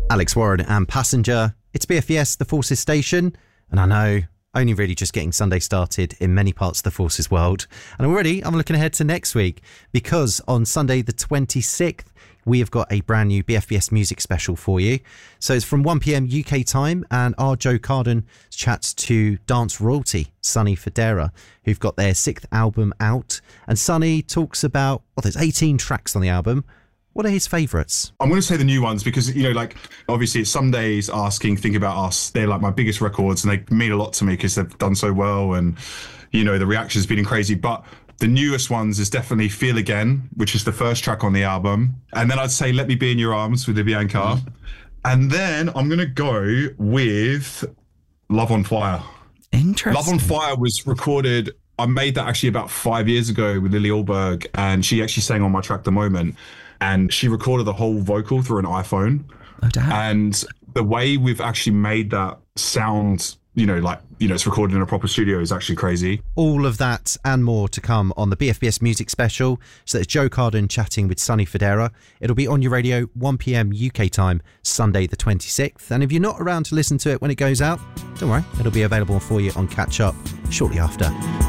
Alex Warren and Passenger. It's BFBS, the Forces station, and I know, only really just getting Sunday started in many parts of the Forces world. And already I'm looking ahead to next week, because on Sunday the 26th, we have got a brand new BFBS music special for you. So it's from 1 p.m. UK time, and our Joe Carden chats to dance royalty Sonny Fodera, who've got their 6th album out. And Sonny talks about, well, there's 18 tracks on the album. What are his favourites? I'm going to say the new ones because, you know, like, obviously it's Some Days, Asking, Think About Us. They're like my biggest records and they mean a lot to me because they've done so well and, you know, the reaction's been crazy. But the newest ones is definitely Feel Again, which is the first track on the album. And then I'd say Let Me Be in Your Arms with Bianca. And then I'm going to go with Love on Fire. Interesting. Love on Fire was recorded, I made that actually about 5 years ago with Lily Alberg, and she actually sang on my track The Moment. And she recorded the whole vocal through an iPhone. Oh, damn. And the way we've actually made that sound, you know, like, you know, it's recorded in a proper studio is actually crazy. All of that and more to come on the BFBS Music Special. So that's Joe Carden chatting with Sonny Fodera. It'll be on your radio 1 p.m. UK time, Sunday the 26th. And if you're not around to listen to it when it goes out, don't worry, it'll be available for you on Catch Up shortly after.